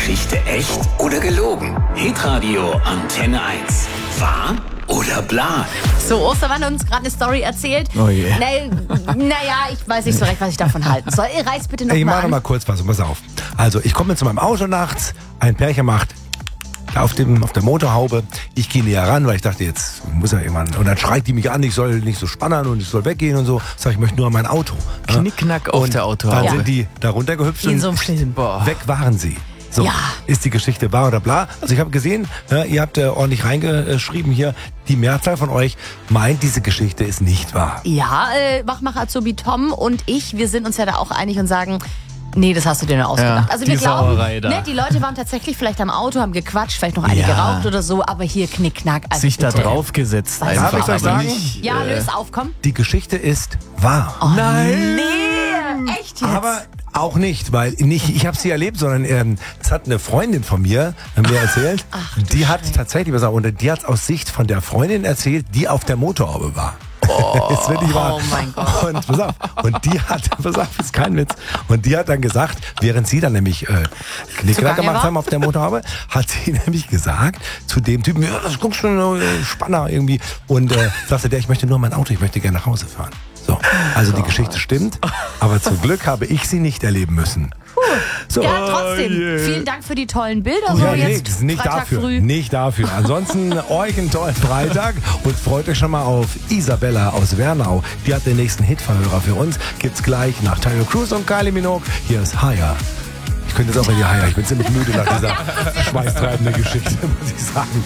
Geschichte echt oder gelogen? Hitradio Antenne 1. Wahr oder bla? So, Ostermann hat uns gerade eine Story erzählt. Oh je. Naja, ich weiß nicht so recht, was ich davon halten soll. Reiß bitte noch Ich mal mache an. mal kurz was, pass auf. Also, ich komme zu meinem Auto nachts, ein Pärchen macht auf der Motorhaube. Ich gehe näher ran, weil ich dachte, jetzt muss ja jemand. Und dann schreit die mich an, ich soll nicht so spannern und ich soll weggehen und so. Sag ich möchte nur an mein Auto. Knickknack auf und der Autohaube. Dann sind die da runtergehüpft Wie in und so einem Film. Boah. weg waren sie. So, Ja. ist die Geschichte wahr oder bla? Also ich habe gesehen, ihr habt ordentlich reingeschrieben hier, die Mehrzahl von euch meint, diese Geschichte ist nicht wahr. Ja, Wachmacher-Azubi Tom und ich, wir sind uns ja da auch einig und sagen, nee, das hast du dir nur ausgedacht. Ja, also wir die glauben, Sauerei da. ne, die Leute waren tatsächlich vielleicht am Auto, haben gequatscht, vielleicht noch eine geraucht oder so, aber hier Knickknack. Also Sich da bitte. drauf gesetzt Darf einfach. ich euch aber sagen? nicht, Ja, löse auf, komm. Die Geschichte ist wahr. Oh, Nein. Nee, echt jetzt? Aber auch nicht, weil nicht ich habe sie erlebt, sondern das hat eine Freundin von mir erzählt. Die hat tatsächlich was, und die hat aus Sicht von der Freundin erzählt, die auf der Motorhaube war. Ist wirklich wahr. Oh mein Gott. Und pass auf, pass auf, ist kein Witz. Und die hat dann gesagt, während sie dann nämlich Knickrack Zugange gemacht war? haben auf der Motorhaube, hat sie nämlich gesagt zu dem Typen, ja, das guckst du Spanner irgendwie. Und sagte der, ich möchte nur mein Auto, ich möchte gerne nach Hause fahren. So, also die Geschichte stimmt, aber zum Glück habe ich sie nicht erleben müssen. So. Ja, trotzdem. Vielen Dank für die tollen Bilder. So Ja, jetzt nicht Freitag dafür. früh. Nicht dafür. Ansonsten euch einen tollen Freitag und freut euch schon mal auf Isabella aus Wernau. Die hat den nächsten Hitverhörer für uns. Gibt's gleich nach Tyler Cruz und Kylie Minogue. Hier ist Higher. Ich könnte jetzt auch bei dir Higher. Ich bin ziemlich müde nach dieser schweißtreibenden Geschichte, muss ich sagen.